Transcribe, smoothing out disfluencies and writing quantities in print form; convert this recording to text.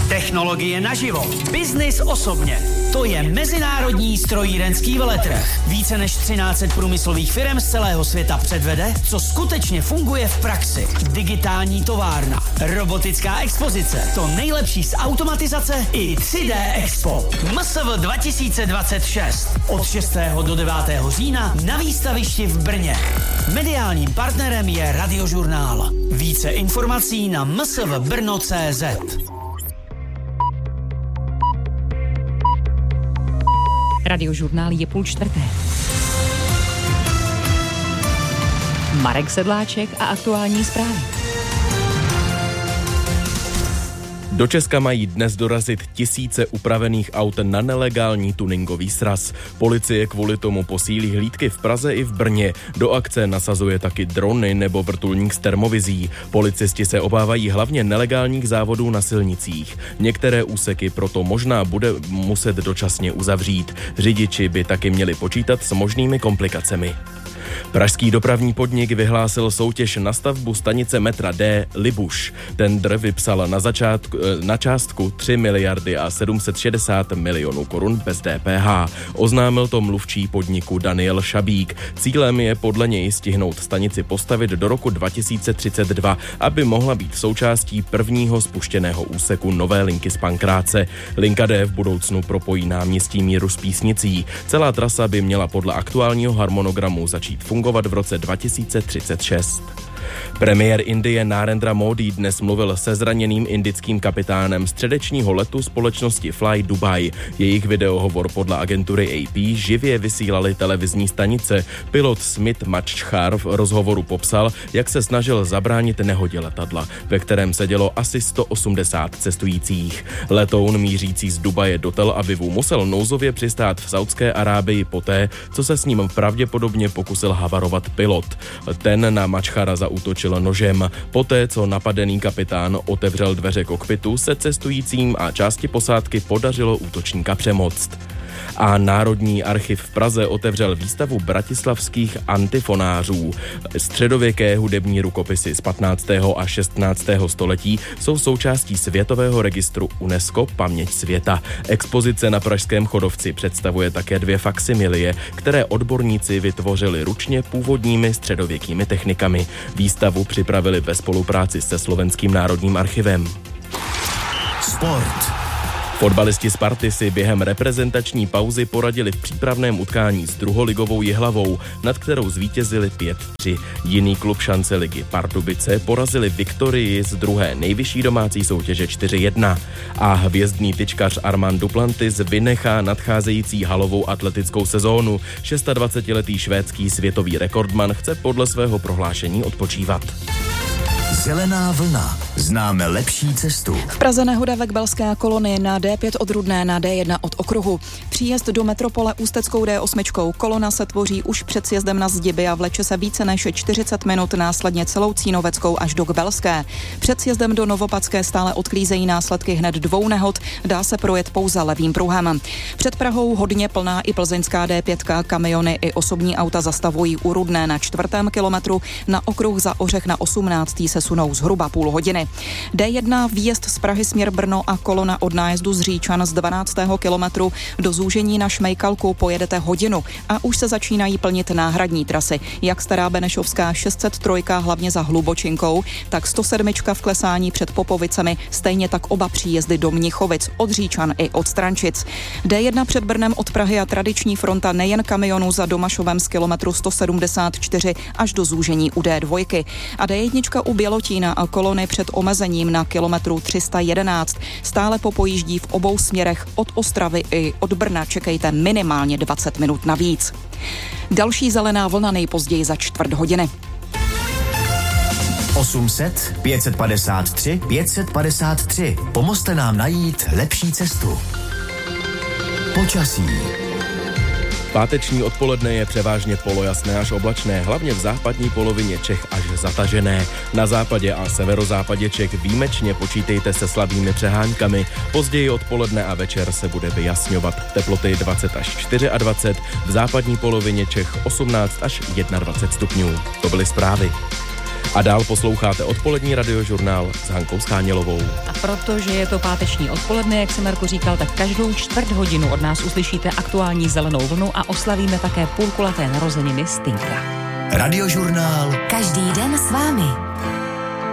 Technologie naživo. Biznis osobně. To je Mezinárodní strojírenský veletrh. Více než 1300 průmyslových firem z celého světa předvede, co skutečně funguje v praxi. Digitální továrna, robotická expozice, to nejlepší z automatizace i 3D Expo. MSV 2026. Od 6. do 9. října na výstavišti v Brně. Mediálním partnerem je Radiožurnál. Více informací na msvbrno.cz. Radiožurnál je 3:30. Marek Sedláček a aktuální zprávy. Do Česka mají dnes dorazit tisíce upravených aut na nelegální tuningový sraz. Policie kvůli tomu posílí hlídky v Praze i v Brně. Do akce nasazuje taky drony nebo vrtulník s termovizí. Policisti se obávají hlavně nelegálních závodů na silnicích. Některé úseky proto možná bude muset dočasně uzavřít. Řidiči by taky měli počítat s možnými komplikacemi. Pražský dopravní podnik vyhlásil soutěž na stavbu stanice metra D Libuš. Tendr vypsal na částku 3 miliardy a 760 milionů korun bez DPH. Oznámil to mluvčí podniku Daniel Šabík. Cílem je podle něj stihnout stanici postavit do roku 2032, aby mohla být součástí prvního spuštěného úseku nové linky z Pankráce. Linka D v budoucnu propojí náměstí Míru s Písnicí. Celá trasa by měla podle aktuálního harmonogramu začít fungovat v roce 2036. Premiér Indie Narendra Modi dnes mluvil se zraněným indickým kapitánem středečního letu společnosti Fly Dubai. Jejich videohovor podle agentury AP živě vysílaly televizní stanice. Pilot Smith Machchar v rozhovoru popsal, jak se snažil zabránit nehodě letadla, ve kterém sedělo asi 180 cestujících. Letoun mířící z Dubaje do Tel Avivu musel nouzově přistát v Saudské Arábii poté, co se s ním pravděpodobně pokusil havarovat pilot. Ten na Machchara zaútočil nožem. Poté, co napadený kapitán otevřel dveře kokpitu, se cestujícím a části posádky podařilo útočníka přemoct. A Národní archiv v Praze otevřel výstavu bratislavských antifonářů. Středověké hudební rukopisy z 15. a 16. století jsou součástí světového registru UNESCO Paměť světa. Expozice na pražském Chodovci představuje také 2 faksimilie, které odborníci vytvořili ručně původními středověkými technikami. Výstavu připravili ve spolupráci se Slovenským národním archivem. Sport. Fotbalisti Sparty si během reprezentační pauzy poradili v přípravném utkání s druholigovou Jihlavou, nad kterou zvítězili 5-3. Jiný klub šance ligy Pardubice porazili Viktorii z druhé nejvyšší domácí soutěže 4-1. A hvězdný tyčkař Armand Duplantis vynechá nadcházející halovou atletickou sezónu. 26letý švédský světový rekordman chce podle svého prohlášení odpočívat. Zelená vlna. Známe lepší cestu. V Praze nehoda ve Kbelské kolonii na D5 od Rudné na D1 od okruhu. Příjezd do metropole ústeckou D8. Kolona se tvoří už před sjezdem na Zdiby a vleče se více než 40 minut, následně celou Cínoveckou až do Kbelské. Před sjezdem do Novopadské stále odklízejí následky hned 2 nehod, dá se projet pouze levým pruhem. Před Prahou hodně plná i plzeňská D5, kamiony i osobní auta zastavují u Rudné na 4. kilometru, na okruh za Ořech na 18. se sunou zhruba půl hodiny. D1 výjezd z Prahy směr Brno a kolona od nájezdu z Říčan z 12. kilometru do zúžení na Šmejkalku pojedete hodinu a už se začínají plnit náhradní trasy, jak Stará Benešovská 603 hlavně za Hlubočinkou, tak 107 v Klesání před Popovicemi, stejně tak oba příjezdy do Mnichovic od Říčan i od Strančic. D1 před Brnem od Prahy a tradiční fronta nejen kamionů za Domašovem z kilometru 174 až do zúžení u D2 a D1 u Bělotína a kolony před omezením na kilometru 311. Stále popojíždí v obou směrech od Ostravy i od Brna. Čekejte minimálně 20 minut navíc. Další zelená vlna nejpozději za 4 hodiny. 800 553 553. Pomozte nám najít lepší cestu. Počasí. Páteční odpoledne je převážně polojasné až oblačné, hlavně v západní polovině Čech až zatažené. Na západě a severozápadě Čech výjimečně počítejte se slabými přeháňkami. Později odpoledne a večer se bude vyjasňovat. Teploty 20 až 24, v západní polovině Čech 18 až 21 stupňů. To byly zprávy. A dál posloucháte odpolední radiožurnál s Hankou Schánělovou. A protože je to páteční odpoledne, jak se Marko říkal, tak každou čtvrt hodinu od nás uslyšíte aktuální zelenou vlnu a oslavíme také půlkulaté narozeniny Stinka. Radiožurnál. Každý den s vámi.